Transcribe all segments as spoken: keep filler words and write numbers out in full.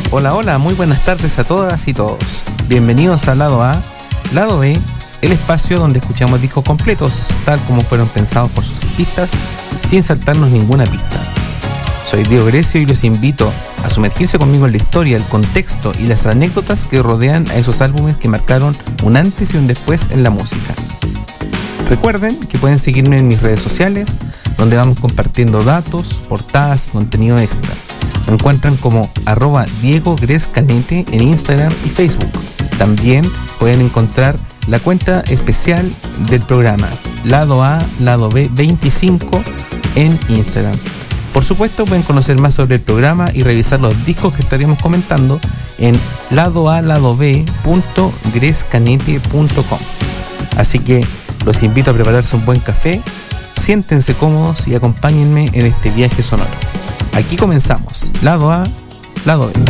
Hola, hola, muy buenas tardes a todas y todos. Bienvenidos a Lado A, Lado B, el espacio donde escuchamos discos completos, tal como fueron pensados por sus artistas, sin saltarnos ninguna pista. Soy Diego Grecio y los invito a sumergirse conmigo en la historia, el contexto y las anécdotas que rodean a esos álbumes que marcaron un antes y un después en la música. Recuerden que pueden seguirme en mis redes sociales, donde vamos compartiendo datos, portadas y contenido extra. Me encuentran como arroba Diego Grescanete en Instagram y Facebook. También pueden encontrar la cuenta especial del programa, Lado A, Lado B veinticinco en Instagram. Por supuesto, pueden conocer más sobre el programa y revisar los discos que estaremos comentando en ladoaladob punto grescanete punto com. Así que los invito a prepararse un buen café, siéntense cómodos y acompáñenme en este viaje sonoro. Aquí comenzamos, Lado A, Lado B.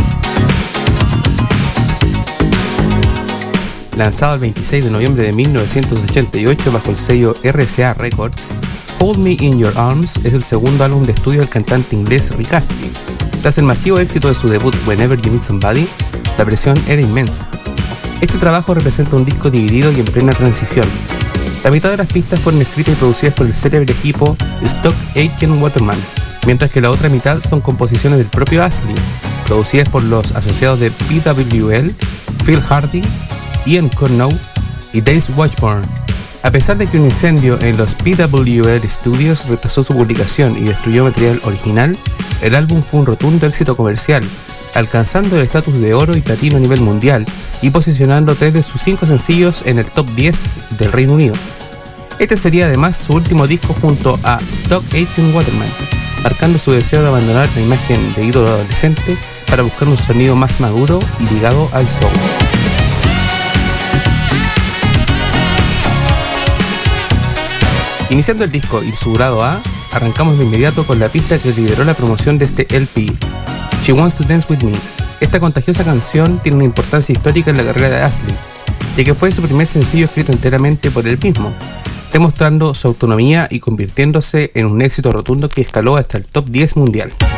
Lanzado el veintiséis de noviembre de mil novecientos ochenta y ocho bajo el sello R C A Records, Hold Me In Your Arms es el segundo álbum de estudio del cantante inglés Rick Astley. Tras el masivo éxito de su debut Whenever You Need Somebody, la presión era inmensa. Este trabajo representa un disco dividido y en plena transición. La mitad de las pistas fueron escritas y producidas por el célebre equipo Stock Aitken Waterman, mientras que la otra mitad son composiciones del propio Astley, producidas por los asociados de P W L, Phil Hardy, Ian Curnow y Dave Washburn. A pesar de que un incendio en los P W L Studios retrasó su publicación y destruyó material original, el álbum fue un rotundo éxito comercial, alcanzando el estatus de oro y platino a nivel mundial y posicionando tres de sus cinco sencillos en el top diez del Reino Unido. Este sería además su último disco junto a Stock Aitken Waterman, marcando su deseo de abandonar la imagen de ídolo adolescente para buscar un sonido más maduro y ligado al soul. Iniciando el disco y su grado A, arrancamos de inmediato con la pista que lideró la promoción de este L P, She Wants to Dance With Me. Esta contagiosa canción tiene una importancia histórica en la carrera de Astley, ya que fue su primer sencillo escrito enteramente por él mismo, demostrando su autonomía y convirtiéndose en un éxito rotundo que escaló hasta el top diez mundial.